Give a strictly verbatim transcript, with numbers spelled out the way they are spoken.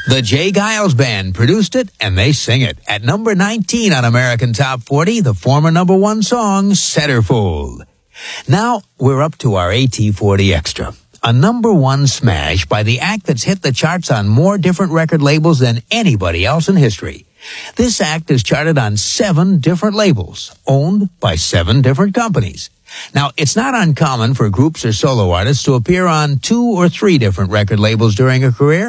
The Jay Giles Band produced it, and they sing it. At number nineteen on American Top forty, the former number one song, Centerfold. Now, we're up to our A T forty Extra, a number one smash by the act that's hit the charts on more different record labels than anybody else in history. This act is charted on seven different labels, owned by seven different companies. Now, it's not uncommon for groups or solo artists to appear on two or three different record labels during a career.